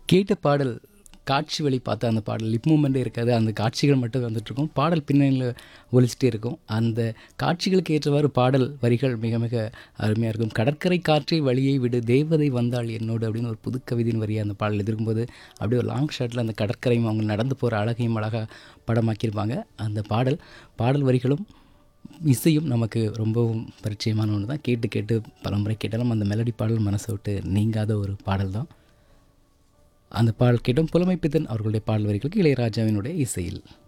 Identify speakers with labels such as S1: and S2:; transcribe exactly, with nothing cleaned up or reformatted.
S1: கேட்ட பாடல் காட்சி வழி பார்த்தா அந்த பாடல் லிப் மூமெண்ட்டே இருக்காது. அந்த காட்சிகள் மட்டும் வந்துட்டுருக்கும். பாடல் பின்னணியில ஒலிச்சிட்டே இருக்கும். அந்த காட்சிகளுக்கு ஏற்றவாறு பாடல் வரிகள் மிக மிக அருமையா இருக்கும். "கடற்கரை காற்றே வழியை விடு தேவதை வந்தாள் என்னோடு" அப்படின்னு ஒரு புது கவிதையின் வரியா அந்த பாடல் இருக்கும்போது, அப்படியே ஒரு லாங் ஷாட்டில் அந்த கடற்கரையும் அவங்க நடந்து போகிற அழகையும் அழகா படமாக்கியிருப்பாங்க. அந்த பாடல் பாடல் வரிகளும் இசையும் நமக்கு ரொம்பவும் பரிச்சயமான ஒன்று தான். கேட்டு கேட்டு பலமுறை கேட்டாலும் அந்த மெலடி பாடல் மனசை விட்டு நீங்காத ஒரு பாடல் தான். அந்த பாடல் கேட்டோம். புலமைப்பித்தன் அவர்களுடைய பாடல் வரிகளுக்கு இளையராஜாவினுடைய இசையில்.